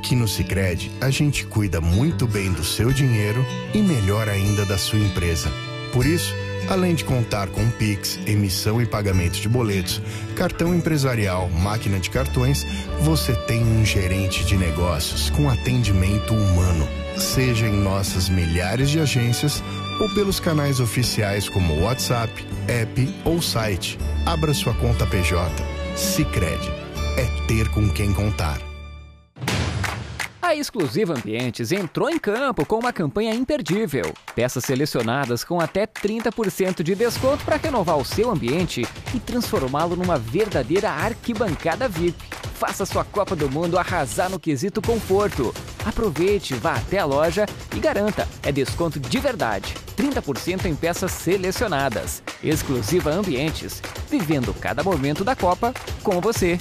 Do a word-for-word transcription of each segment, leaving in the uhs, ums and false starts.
Aqui no Sicredi, a gente cuida muito bem do seu dinheiro e melhor ainda da sua empresa. Por isso, além de contar com Pix, emissão e pagamento de boletos, cartão empresarial, máquina de cartões, você tem um gerente de negócios com atendimento humano. Seja em nossas milhares de agências ou pelos canais oficiais como WhatsApp, app ou site. Abra sua conta P J. Sicredi. É ter com quem contar. A Exclusiva Ambientes entrou em campo com uma campanha imperdível. Peças selecionadas com até trinta por cento de desconto para renovar o seu ambiente e transformá-lo numa verdadeira arquibancada V I P. Faça sua Copa do Mundo arrasar no quesito conforto. Aproveite, vá até a loja e garanta. É desconto de verdade. trinta por cento em peças selecionadas. Exclusiva Ambientes. Vivendo cada momento da Copa com você.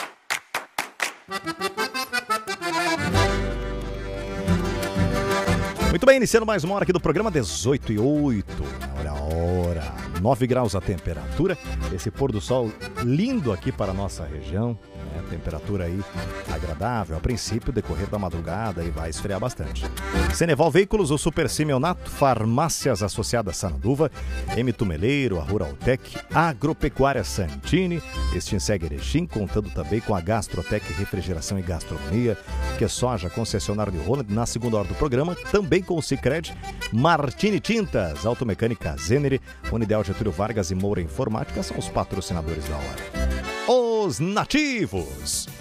Muito bem, iniciando mais uma hora aqui do programa dezoito e oito. Olha a hora, nove graus a temperatura. Esse pôr do sol lindo aqui para a nossa região. Né? Temperatura aí agradável. A princípio, decorrer da madrugada e vai esfriar bastante. Ceneval Veículos, o Super Simeonato, Farmácias Associadas Sananduva, M Tumeleiro, a Ruraltec, Agropecuária Santini, Extinseg Erechim, contando também com a Gastrotec Refrigeração e Gastronomia, que é soja, concessionário de Ronald, na segunda hora do programa, também com o Sicredi, Martini Tintas, Automecânica Zenere, Unideal Getúlio Vargas e Moura Informática são os patrocinadores da hora. Os nativos!